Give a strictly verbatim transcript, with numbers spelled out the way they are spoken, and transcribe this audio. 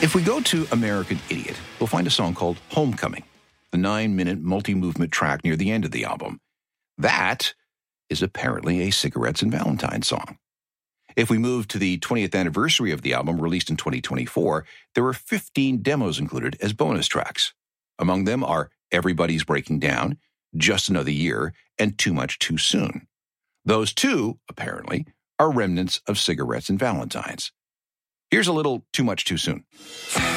If we go to American Idiot, we'll find a song called Homecoming, the nine-minute multi-movement track near the end of the album. That is apparently a Cigarettes and Valentine song. If we move to the twentieth anniversary of the album, released in twenty twenty-four, there were fifteen demos included as bonus tracks. Among them are Everybody's Breaking Down, Just Another Year, and Too Much Too Soon. Those two, apparently, are remnants of Cigarettes and Valentines. Here's a little Too Much Too Soon.